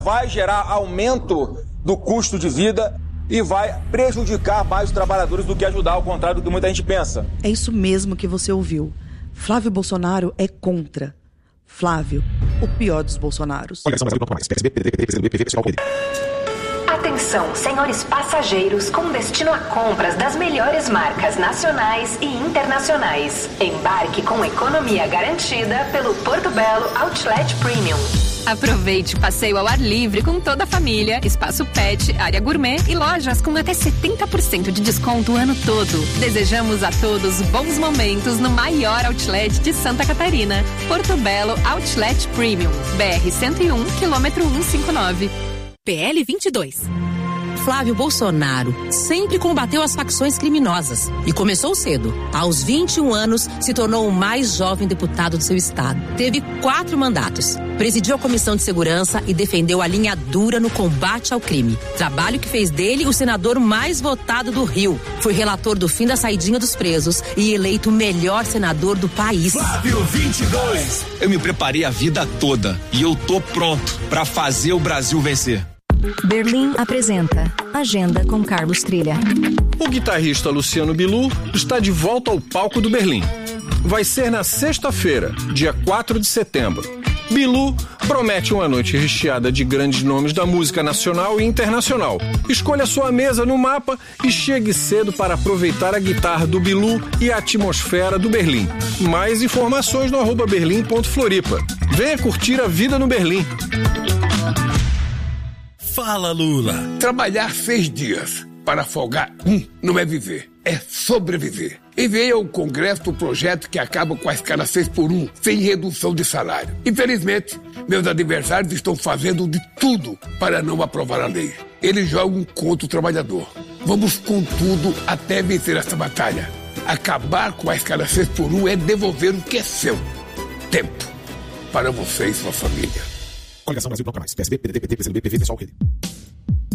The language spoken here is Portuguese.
vai gerar aumento do custo de vida e vai prejudicar mais os trabalhadores do que ajudar, ao contrário do que muita gente pensa. É isso mesmo que você ouviu. Flávio Bolsonaro é contra. Flávio, o pior dos Bolsonaros. Atenção, senhores passageiros com destino a compras das melhores marcas nacionais e internacionais. Embarque com economia garantida pelo Porto Belo Outlet Premium. Aproveite passeio ao ar livre com toda a família, espaço pet, área gourmet e lojas com até 70% de desconto o ano todo. Desejamos a todos bons momentos no maior outlet de Santa Catarina. Porto Belo Outlet Premium, BR-101, quilômetro 159. PL 22. Flávio Bolsonaro sempre combateu as facções criminosas e começou cedo. Aos 21 anos, se tornou o mais jovem deputado do seu estado. Teve 4 mandatos. Presidiu a Comissão de Segurança e defendeu a linha dura no combate ao crime. Trabalho que fez dele o senador mais votado do Rio. Foi relator do fim da saidinha dos presos e eleito o melhor senador do país. Flávio 22. Eu me preparei a vida toda e eu tô pronto pra fazer o Brasil vencer. Berlim apresenta Agenda com Carlos Trilha. O guitarrista Luciano Bilu está de volta ao palco do Berlim. Vai ser na sexta-feira, dia 4 de setembro. Bilu promete uma noite recheada de grandes nomes da música nacional e internacional. Escolha sua mesa no mapa e chegue cedo para aproveitar a guitarra do Bilu e a atmosfera do Berlim. Mais informações no @berlim.floripa. Venha curtir a vida no Berlim. Fala, Lula. Trabalhar 6 dias para folgar não é viver, é sobreviver. Enviei ao Congresso o projeto que acaba com a escala 6x1, sem redução de salário. Infelizmente, meus adversários estão fazendo de tudo para não aprovar a lei. Eles jogam contra o trabalhador. Vamos com tudo até vencer essa batalha. Acabar com a escala 6x1 é devolver o que é seu. Tempo para você e sua família. Coligação Brasil Bloco Mais. PSB, PDT, PT, PCdoB, PV, PSOL, Rede.